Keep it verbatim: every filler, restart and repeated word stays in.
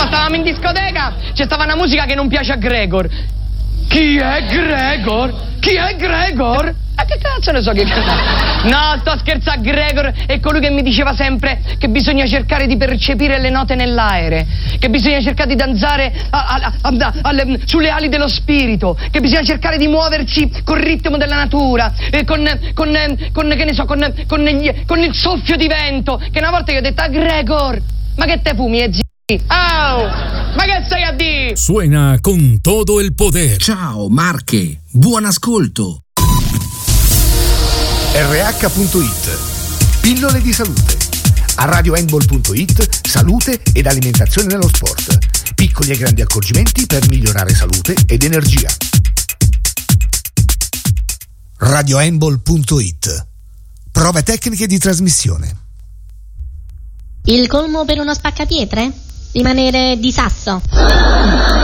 stavamo in discoteca, c'è stava una musica che non piace a Gregor. Chi è Gregor? Chi è Gregor? Ma che cazzo ne so che cazzo? No, sto scherzando, Gregor è colui che mi diceva sempre che bisogna cercare di percepire le note nell'aere, che bisogna cercare di danzare a, a, a, a, alle, sulle ali dello spirito, che bisogna cercare di muoverci col ritmo della natura, eh, con, con, con, che ne so, con, con, gli, con il soffio di vento, che una volta io ho detto a Gregor, ma che te fumi, e zi? Oh, ma che stai a dire? Suena con todo el poder. Ciao Marche, buon ascolto. erre acca punto it, pillole di salute. A radio handball punto it, salute ed alimentazione nello sport. Piccoli e grandi accorgimenti per migliorare salute ed energia. radio handball punto it, prove tecniche di trasmissione. Il colmo per uno spaccapietre? Rimanere di sasso.